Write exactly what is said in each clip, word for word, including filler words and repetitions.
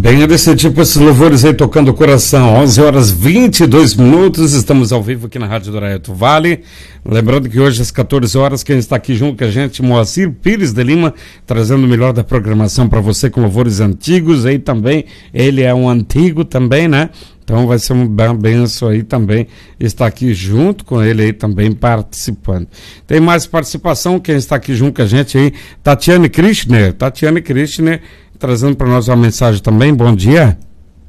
Bem, desse tipo, esses louvores aí tocando o coração. onze horas e vinte e dois minutos, estamos ao vivo aqui na Rádio do Arraial do Vale. Lembrando que hoje às quatorze horas, quem está aqui junto com a gente, Moacir Pires de Lima, trazendo o melhor da programação para você com louvores antigos aí também. Ele é um antigo também, né? Então vai ser uma benção aí também estar aqui junto com ele aí também participando. Tem mais participação, quem está aqui junto com a gente aí, Tatiane Krishner. Tatiane Krishner trazendo para nós uma mensagem também. Bom dia.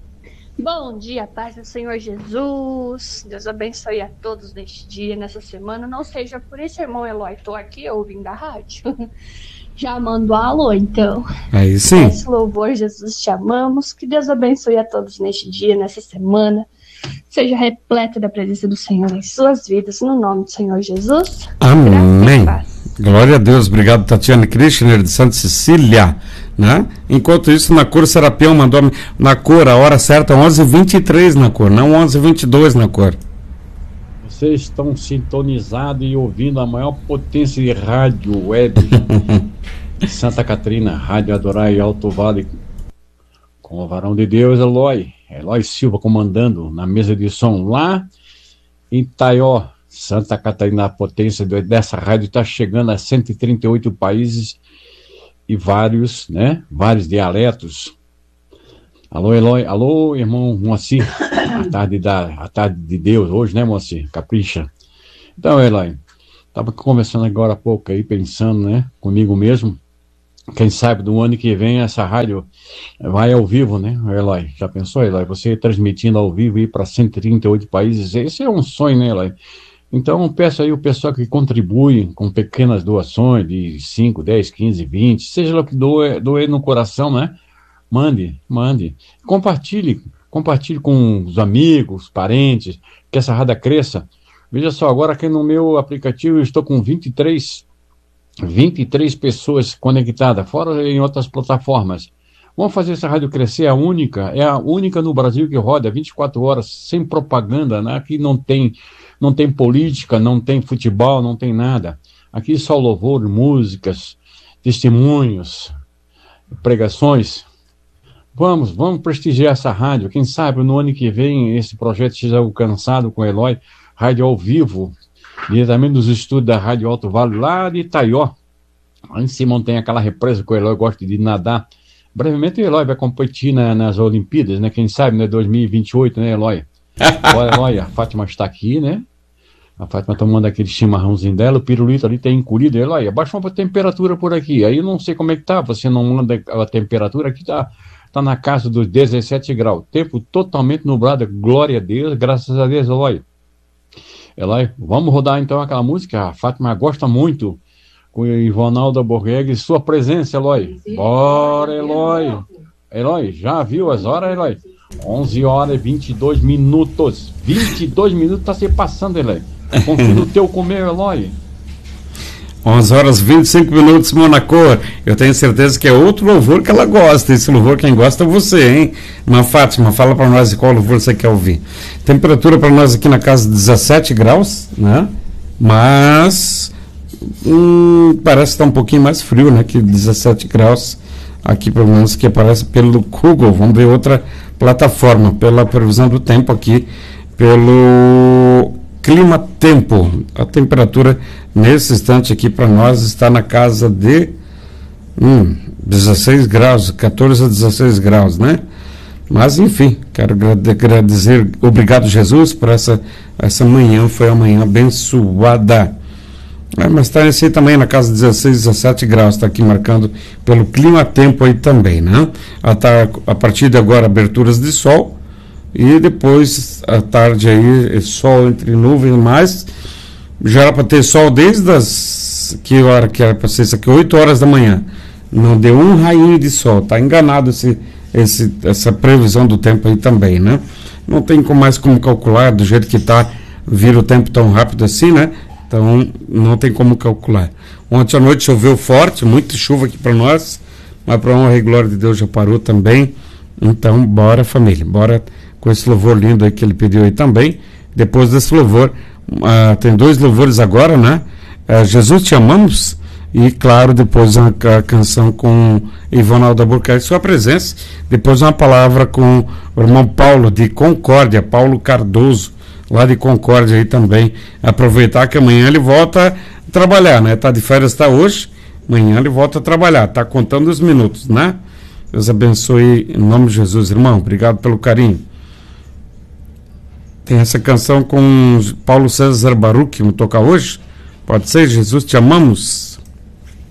Bom dia, paz do Senhor Jesus. Deus abençoe a todos neste dia, nessa semana. Não seja por esse irmão Eloy, estou aqui ouvindo a rádio. Já mando alô, então. Aí sim. Esse louvor, Jesus, te amamos. Que Deus abençoe a todos neste dia, nessa semana. Seja repleta da presença do Senhor em suas vidas, no nome do Senhor Jesus. Amém. Glória a Deus. Obrigado, Tatiane Krishner, de Santa Cecília, né? Enquanto isso, na cor, Serapião mandou na cor, a hora certa, onze e vinte e três na cor, não onze e vinte e dois na cor. Vocês estão sintonizados e ouvindo a maior potência de rádio web de Santa Catarina, Rádio Adorar e Alto Vale, com o varão de Deus, Eloy, Eloy Silva, comandando na mesa de som lá em Taió, Santa Catarina. A potência dessa rádio está chegando a cento e trinta e oito países e vários, né, vários dialetos. Alô, Eloy, alô, irmão Moacir, a tarde, da, a tarde de Deus hoje, né, Moacir? Capricha. Então, Eloy, estava conversando agora há pouco aí, pensando, né, comigo mesmo, quem sabe do ano que vem essa rádio vai ao vivo, né, Eloy? Já pensou, Eloy? Você transmitindo ao vivo aí para cento e trinta e oito países, esse é um sonho, né, Eloy? Então, peço aí o pessoal que contribui com pequenas doações de cinco, dez, quinze, vinte, seja lá o que doe, doe no coração, né? Mande, mande. Compartilhe, compartilhe com os amigos, parentes, que essa rádio cresça. Veja só, agora aqui no meu aplicativo eu estou com vinte e três, vinte e três pessoas conectadas, fora em outras plataformas. Vamos fazer essa rádio crescer, é a única, é a única no Brasil que roda vinte e quatro horas, sem propaganda, né? Aqui não tem, não tem política, não tem futebol, não tem nada. Aqui só louvor, músicas, testemunhos, pregações. Vamos, vamos prestigiar essa rádio. Quem sabe no ano que vem esse projeto seja alcançado com o Eloy, rádio ao vivo, diretamente dos estúdios da Rádio Alto Vale, lá de Taió. Lá em cima tem aquela represa que o Eloy gosta de nadar. Brevemente o Eloy vai competir na, nas Olimpíadas, né? Quem sabe, né? dois mil e vinte e oito, né, Eloy? Olha, Eloy, a Fátima está aqui, né? A Fátima tomando aquele chimarrãozinho dela, o pirulito ali tem encolhido. Eloy, abaixa uma temperatura por aqui. Aí eu não sei como é que tá, você não manda a temperatura, aqui tá, tá na casa dos dezessete graus. Tempo totalmente nublado, glória a Deus, graças a Deus, Eloy. Eloy, vamos rodar então aquela música, a Fátima gosta muito, com o Ivonaldo Borreg, sua presença, Eloy. Bora, Eloy. Eloy, já viu as horas, Eloy? onze horas e vinte e dois minutos. vinte e dois minutos tá se passando, Eloy. Confia no teu comer, Eloy. onze horas e vinte e cinco minutos, Monacor. Eu tenho certeza que é outro louvor que ela gosta. Esse louvor, quem gosta é você, hein? Mas, Fátima, fala para nós qual louvor você quer ouvir. Temperatura para nós aqui na casa de dezessete graus, né? Mas hum, parece que tá um pouquinho mais frio, né? Que dezessete graus aqui, pelo menos que aparece pelo Google. Vamos ver outra plataforma, pela previsão do tempo aqui, pelo Clima Tempo. A temperatura nesse instante aqui para nós está na casa de hum, dezesseis graus, quatorze a dezesseis graus, né? Mas enfim, quero agradecer, obrigado Jesus por essa, essa manhã, foi uma manhã abençoada. É, mas está assim também na casa de dezesseis, dezessete graus, está aqui marcando pelo Clima Tempo aí também, né? A, tar, a partir de agora, aberturas de sol, e depois, à tarde aí, sol entre nuvens, mas já era para ter sol desde as, que hora que era para ser isso aqui, oito horas da manhã, não deu um rainho de sol, tá enganado esse, esse, essa previsão do tempo aí também, né? Não tem como mais como calcular, do jeito que tá, vira o tempo tão rápido assim, né? Então, não tem como calcular. Ontem à noite choveu forte, muita chuva aqui para nós, mas para honra e glória de Deus já parou também. Então, bora, família, bora com esse louvor lindo aí que ele pediu aí também. Depois desse louvor, uh, tem dois louvores agora, né? Uh, Jesus Te Amamos e, claro, depois a, a canção com Ivonaldo Albuquerque, sua presença, depois uma palavra com o irmão Paulo de Concórdia, Paulo Cardoso, lá de Concórdia aí também. Aproveitar que amanhã ele volta a trabalhar, né? Tá de férias, tá hoje, amanhã ele volta a trabalhar, tá contando os minutos, né? Deus abençoe em nome de Jesus, irmão, obrigado pelo carinho. Tem essa canção com Paulo César Baruch, que vamos tocar hoje, pode ser? Jesus, te amamos.